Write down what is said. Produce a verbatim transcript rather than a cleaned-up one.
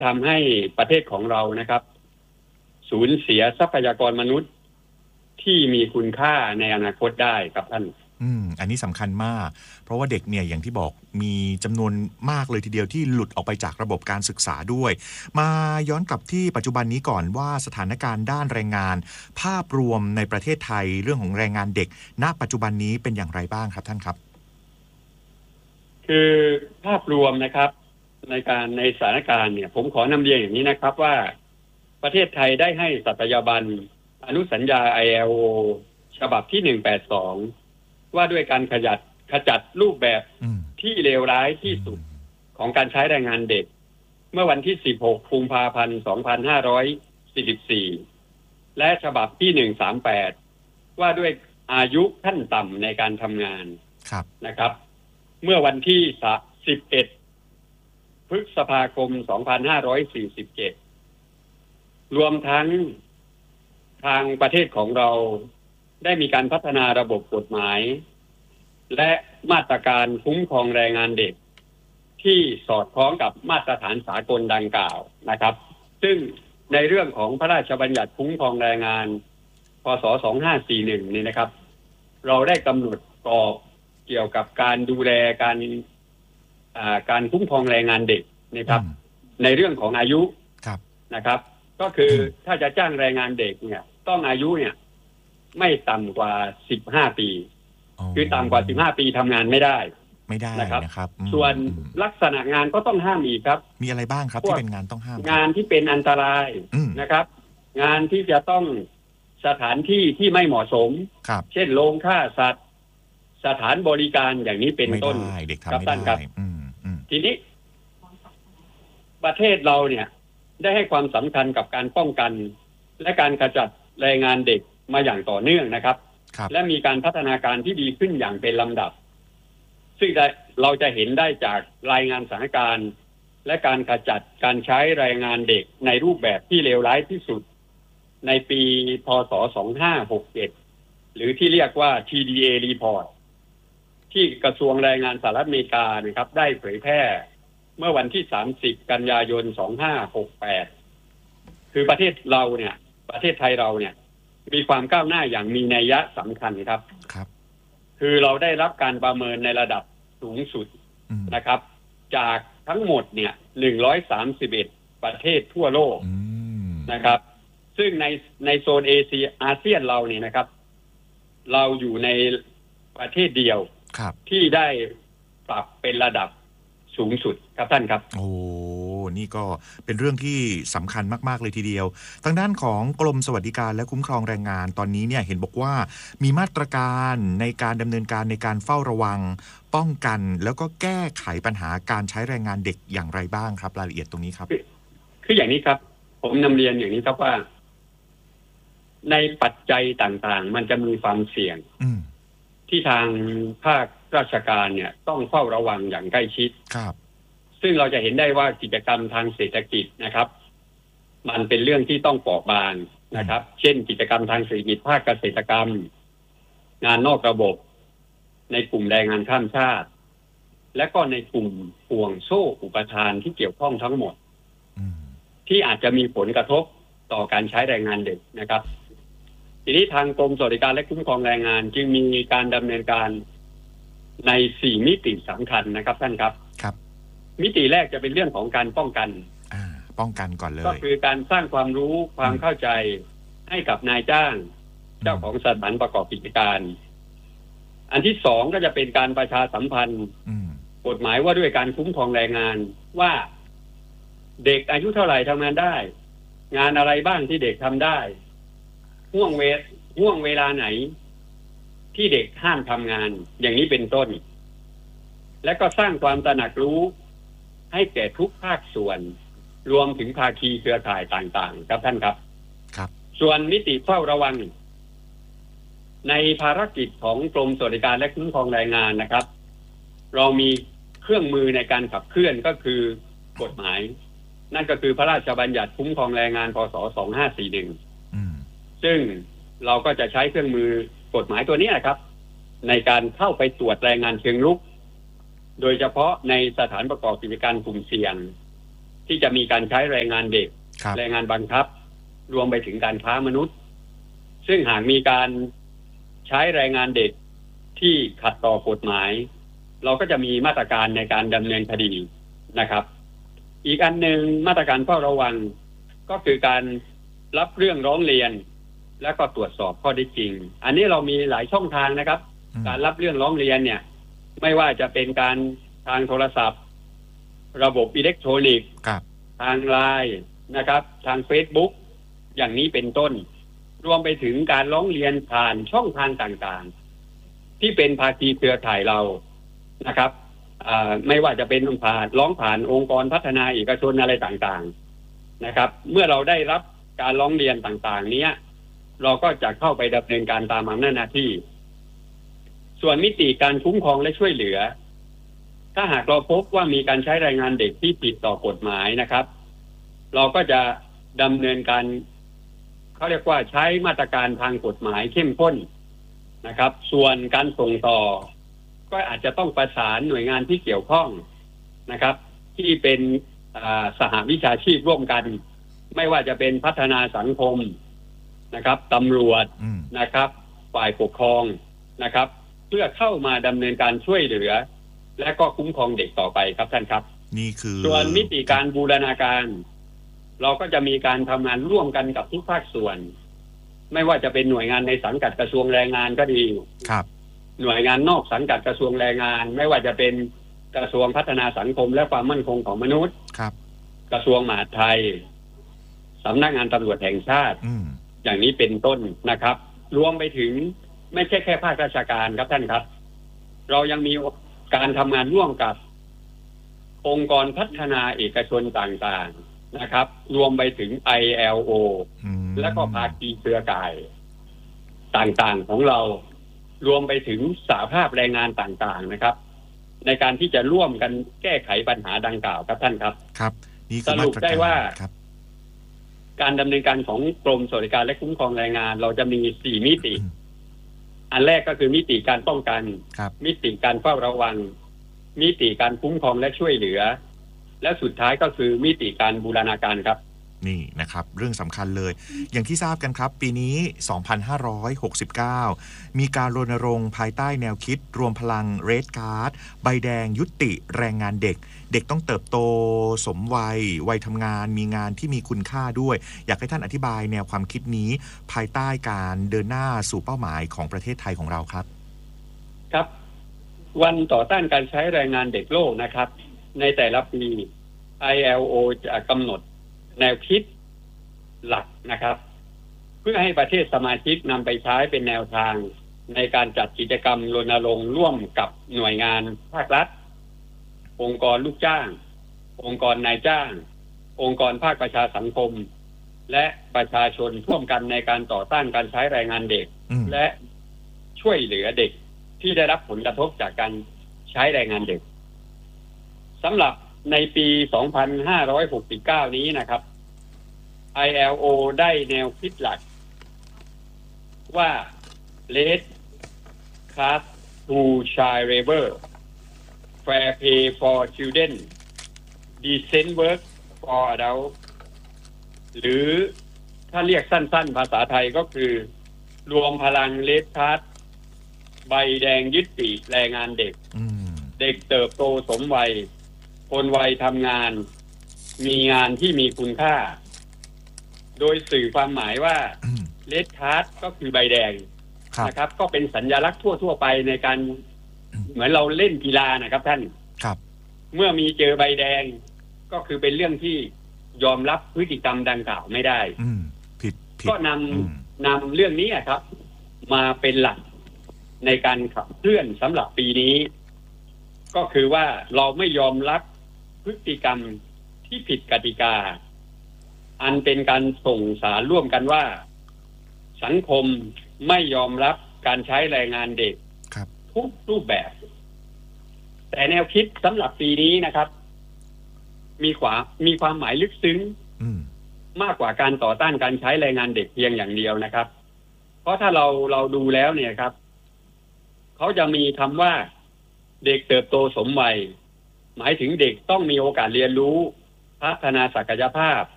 ทำให้ประเทศของเรานะครับสูญเสียทรัพยากรมนุษย์ที่มีคุณค่าในอนาคตได้ครับท่านอืมอันนี้สำคัญมากเพราะว่าเด็กเนี่ยอย่างที่บอกมีจำนวนมากเลยทีเดียวที่หลุดออกไปจากระบบการศึกษาด้วยมาย้อนกลับที่ปัจจุบันนี้ก่อนว่าสถานการณ์ด้านแรงงานภาพรวมในประเทศไทยเรื่องของแรงงานเด็กณปัจจุบันนี้เป็นอย่างไรบ้างครับท่านครับคือภาพรวมนะครับในการในสถานการณ์เนี่ยผมขอนำเรียนอย่างนี้นะครับว่าประเทศไทยได้ให้สัตยาบันอนุสัญญา ไอ แอล โอ ฉบับที่หนึ่งแปดสองว่าด้วยการขจัดขจัดรูปแบบที่เลวร้ายที่สุดของการใช้แรงงานเด็กเมื่อวันที่สิบหกกุมภาพันธ์สองพันห้าร้อยสี่สิบสี่และฉบับที่หนึ่งสามแปดว่าด้วยอายุขั้นต่ำในการทำงานนะครับเมื่อวันที่สิบเอ็ดพฤษภาคมสองพันห้าร้อยสี่สิบเจ็ดรวมทั้งทางประเทศของเราได้มีการพัฒนาระบบกฎหมายและมาตรการคุ้มครองแรงงานเด็กที่สอดคล้องกับมาตรฐานสากลดังกล่าวนะครับซึ่งในเรื่องของพระราชบัญญัติคุ้มครองแรงงานพ.ศ. สองพันห้าร้อยสี่สิบเอ็ดนี่นะครับเราได้กำหนดกรอบเกี่ยวกับการดูแลการการคุ้มครองแรงงานเด็กนะครับในเรื่องของอายุนะครับก็คือถ้าจะจ้างแรงงานเด็กเนี่ยต้องอายุเนี่ยไม่ต่ำกว่าสิบห้าปีคือต่ำกว่าสิบห้าปีทำงานไม่ได้ไม่ได้นะครับนะครับส่วนลักษณะงานก็ต้องห้ามอีกครับมีอะไรบ้างครับที่เป็นงานต้องห้ามงานที่เป็นอันตรายนะครับงานที่จะต้องสถานที่ที่ไม่เหมาะสมเช่นโรงฆ่าสัตว์สถานบริการอย่างนี้เป็นต้นครับท่านครับทีนี้ประเทศเราเนี่ยได้ให้ความสำคัญกับการป้องกันและการขจัดแรงงานเด็กมาอย่างต่อเนื่องนะครับและมีการพัฒนาการที่ดีขึ้นอย่างเป็นลำดับซึ่งเราจะเห็นได้จากรายงานสถานการณ์และการขจัดการใช้แรงงานเด็กในรูปแบบที่เลวร้ายที่สุดในปีพ.ศ. สองพันห้าร้อยหกสิบเจ็ดหรือที่เรียกว่า ที ดี เอ Report ที่กระทรวงแรงงานสหรัฐอเมริกานะครับได้เผยแพร่เมื่อวันที่สามสิบกันยายนสองพันห้าร้อยหกสิบแปดคือประเทศเราเนี่ยประเทศไทยเราเนี่ยมีความก้าวหน้าอย่างมีนัยยะสำคัญครับครับคือเราได้รับการประเมินในระดับสูงสุดนะครับจากทั้งหมดเนี่ยหนึ่งร้อยสามสิบเอ็ดประเทศทั่วโลกนะครับซึ่งในในโซนเอเชียอาเซียนเราเนี่ยนะครับเราอยู่ในประเทศเดียวที่ได้ปรับเป็นระดับสูงสุดครับท่านครับโอ้นี่ก็เป็นเรื่องที่สำคัญมากๆเลยทีเดียวทางด้านของกรมสวัสดิการและคุ้มครองแรงงานตอนนี้เนี่ยเห็นบอกว่ามีมาตรการในการดำเนินการในการเฝ้าระวังป้องกันแล้วก็แก้ไขปัญหาการใช้แรงงานเด็กอย่างไรบ้างครับรายละเอียดตรงนี้ครับคือ คืออย่างนี้ครับผมนำเรียนอย่างนี้ครับว่าในปัจจัยต่างๆมันจะมีความเสี่ยงที่ทางภาคราชการเนี่ยต้องเฝ้าระวังอย่างใกล้ชิดครับซึ่งเราจะเห็นได้ว่ากิจกรรมทางเศรษฐกิจนะครับมันเป็นเรื่องที่ต้องเปราะบางนะครับเช่นกิจกรรมทางเศรษฐกิจภาคเกษตรกรรมงานนอกระบบในกลุ่มแรงงานข้ามชาติและก็ในกลุ่มห่วงโซ่อุปทานที่เกี่ยวข้องทั้งหมดที่อาจจะมีผลกระทบต่อการใช้แรงงานเด็กนะครับทีนี้ทางกรมสวัสดิการและคุ้มครองแรงงานจึงมีการดำเนินการในสี่มิติสำคัญนะครับท่านครับครับมิติแรกจะเป็นเรื่องของการป้องกันอ่าป้องกันก่อนเลยก็คือการสร้างความรู้ความเข้าใจให้กับนายจ้างเจ้าของสถานประกอบกิจการอันที่สองก็จะเป็นการประชาสัมพันธ์กฎหมายว่าด้วยการคุ้มครองแรงงานว่าเด็กอายุเท่าไหร่ทำงานได้งานอะไรบ้างที่เด็กทำได้ห่วงเวลห่วงเวลาไหนที่เด็กห้ามทำงานอย่างนี้เป็นต้นและก็สร้างความตระหนักรู้ให้แก่ทุกภาคส่วนรวมถึงภาคีเครือข่ายต่างๆครับท่านครับครับส่วนมิติเฝ้าระวังในภารกิจของกรมสวัสดิการและคุ้มครองแรงงานนะครับเรามีเครื่องมือในการขับเคลื่อนก็คือกฎหมายนั่นก็คือพระราชบัญญัติคุ้มครองแรงงานพ.ศ. สองพันห้าร้อยสี่สิบเอ็ดซึ่งเราก็จะใช้เครื่องมือกฎหมายตัวนี้ครับในการเข้าไปตรวจแรงงานเชิงรุกโดยเฉพาะในสถานประกอบกิจการกลุ่มเสี่ยงที่จะมีการใช้แรงงานเด็กแรงงานบังคับรวมไปถึงการค้ามนุษย์ซึ่งหากมีการใช้แรงงานเด็กที่ขัดต่อกฎหมายเราก็จะมีมาตรการในการดำเนินคดีนะครับอีกอันหนึ่งมาตรการเฝ้าระวังก็คือการรับเรื่องร้องเรียนและก็ตรวจสอบข้อเท็จจริงอันนี้เรามีหลายช่องทางนะครับการรับเรื่องร้องเรียนเนี่ยไม่ว่าจะเป็นการทางโทรศัพท์ระบบอิเล็กทรอนิกส์ทางไลน์นะครับทาง Facebook อย่างนี้เป็นต้นรวมไปถึงการร้องเรียนผ่านช่องทางต่างๆที่เป็นภาคีเครือข่ายเรานะครับไม่ว่าจะเป็นผ่านร้องผ่านองค์กรพัฒนาเอกชนอะไรต่างๆนะครับเมื่อเราได้รับการร้องเรียนต่างๆนี้เราก็จะเข้าไปดำเนินการตามอำนาจหน้าที่ส่วนมิติการคุ้มครองและช่วยเหลือถ้าหากเราพบว่ามีการใช้แรงงานเด็กที่ผิดต่อกฎหมายนะครับเราก็จะดำเนินการเขาเรียกว่าใช้มาตรการทางกฎหมายเข้มข้นนะครับส่วนการส่งต่อก็อาจจะต้องประสานหน่วยงานที่เกี่ยวข้องนะครับที่เป็นสหวิชาชีพร่วมกันไม่ว่าจะเป็นพัฒนาสังคมนะครับตำรวจนะครับฝ่ายปกครองนะครับเพื่อเข้ามาดำเนินการช่วยเหลือและก็คุ้มครองเด็กต่อไปครับท่านครับนี่คือส่วนมิติการบูรณาการเราก็จะมีการทำงานร่วมกันกับทุกภาคส่วนไม่ว่าจะเป็นหน่วยงานในสังกัดกระทรวงแรงงานก็ดีครับหน่วยงานนอกสังกัดกระทรวงแรงงานไม่ว่าจะเป็นกระทรวงพัฒนาสังคมและความมั่นคงของมนุษย์ครับกระทรวงมหาดไทยสำนักงานตำรวจแห่งชาติอย่างนี้เป็นต้นนะครับรวมไปถึงไม่ใช่แค่ภาคราชการครับท่านครับเรายังมีการทำงานร่วมกับองค์กรพัฒนาเอกชนต่างๆนะครับรวมไปถึง ไอ แอล โอ และก็ภาคีเครือข่ายต่างๆของเรารวมไปถึงสหภาพแรงงานต่างๆนะครับในการที่จะร่วมกันแก้ไขปัญหาดังกล่าวครับท่านครับครับนี่สรุปได้ว่าการดำเนินการของกรมสวัสดิการและคุ้มครองแรงงานเราจะมีสี่มิติอันแรกก็คือมิติการป้องกันมิติการเฝ้าระวังมิติการคุ้มครองและช่วยเหลือและสุดท้ายก็คือมิติการบูรณาการครับนี่นะครับเรื่องสำคัญเลยอย่างที่ทราบกันครับปีนี้สองพันห้าร้อยหกสิบเก้ามีการรณรงค์ภายใต้แนวคิดรวมพลัง Red Card ใบแดงยุติแรงงานเด็กเด็กต้องเติบโตสมวัยวัยทำงานมีงานที่มีคุณค่าด้วยอยากให้ท่านอธิบายแนวความคิดนี้ภายใต้การเดินหน้าสู่เป้าหมายของประเทศไทยของเราครับครับวันต่อต้านการใช้แรงงานเด็กโลกนะครับในแต่ละปี ไอ แอล โอ จะกำหนดแนวคิดหลักนะครับเพื่อให้ประเทศสมาชิกนำไปใช้เป็นแนวทางในการจัดกิจกรรมรณรงค์ร่วมกับหน่วยงานภาครัฐองค์กรลูกจ้างองค์กรนายจ้างองค์กรภาคประชาสังคมและประชาชนร่วมกันในการต่อต้านการใช้แรงงานเด็กและช่วยเหลือเด็กที่ได้รับผลกระทบจากการใช้แรงงานเด็กสำหรับในปีสองพันห้าร้อยหกสิบเก้านี้นะครับ ไอ แอล โอ ได้แนวคิดหลักว่า Red Card to Child Labor Fair Pay for Children Decent Work for Adults หรือถ้าเรียกสั้นๆภาษาไทยก็คือรวมพลัง Red Card ใบแดงยุติแรงงานเด็กเด็กเติบโตสมวัยคนวัยทำงานมีงานที่มีคุณค่าโดยสื่อความหมายว่าเลดคาร์ดก็คือใบแดงนะครับก็เป็นสัญลักษณ์ทั่วๆไปในการเหมือนเราเล่นกีฬานะครับท่านครับเมื่อมีเจอใบแดงก็คือเป็นเรื่องที่ยอมรับพฤติกรรมดังกล่าวไม่ได้ผิดก็นำนำเรื่องนี้ครับมาเป็นหลักในการขับเคลื่อนสำหรับปีนี้ก็คือว่าเราไม่ยอมรับพฤติกรรมที่ผิดกติกาอันเป็นการส่งสารร่วมกันว่าสังคมไม่ยอมรับการใช้แรงงานเด็กทุกรูปแบบแต่แนวคิดสำหรับปีนี้นะครับมีความมีความหมายลึกซึ้งมากกว่าการต่อต้านการใช้แรงงานเด็กเพียงอย่างเดียวนะครับเพราะถ้าเราเราดูแล้วเนี่ยครับเขาจะมีคำว่าเด็กเติบโตสมวัยหมายถึงเด็กต้องมีโอกาสเรียนรู้พัฒนาศักยภาพ